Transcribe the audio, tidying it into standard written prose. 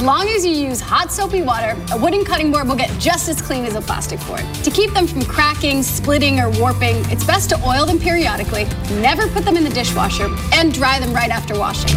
long as you use hot soapy water, a wooden cutting board will get just as clean as a plastic board. To keep them from cracking, splitting, or warping, it's best to oil them periodically, never put them in the dishwasher, and dry them right after washing.